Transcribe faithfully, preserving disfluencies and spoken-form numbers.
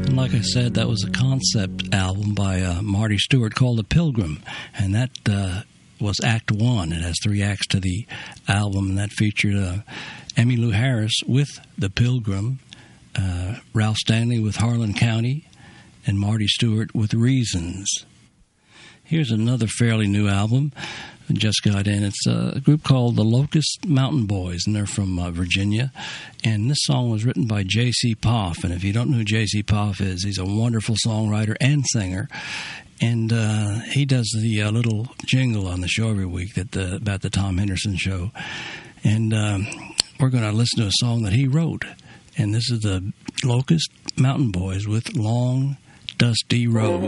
Like I said, that was a concept album by uh, Marty Stewart called The Pilgrim, and that uh, was Act One. It has three acts to the album, and that featured uh, Emmylou Harris with The Pilgrim, uh, Ralph Stanley with Harlan County, and Marty Stewart with Reasons. Here's another fairly new album that just got in. It's a group called the Locust Mountain Boys, and they're from uh, Virginia. And this song was written by J C. Poff. And if you don't know who J C. Poff is, he's a wonderful songwriter and singer. And uh, he does the uh, little jingle on the show every week that the, about the Tom Henderson Show. And um, we're going to listen to a song that he wrote. And this is the Locust Mountain Boys with Long Dusty Road.